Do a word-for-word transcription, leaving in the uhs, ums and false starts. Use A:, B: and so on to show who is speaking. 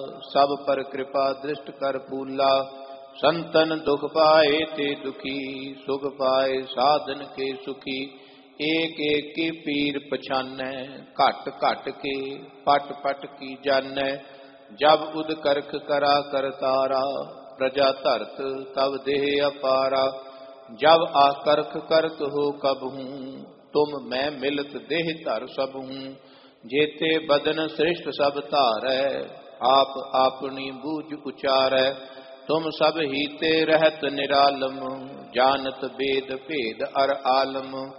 A: सब पर कृपा दृष्ट कर फूला। संतन दुख पाए ते दुखी, सुख पाए साधन के सुखी। एक एक की पीर पछानै, घट घट के पट पट की जानै। जब उद करख करा करतारा, प्रजा धरत तब देह अपारा। जब आकर्ख करत हो कबहूँ, तुम मैं मिलत देह धर सबहूँ। जेते बदन श्रेष्ठ सब धारै, आप आपनी बूझ उचारै। तुम सब हीते रहत निरालम, जानत वेद भेद अर आलम।